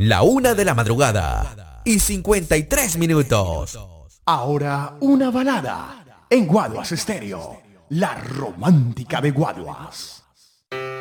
La 1 de la madrugada y 53 minutos. Ahora una balada en Guaduas Estéreo, la romántica de Guaduas.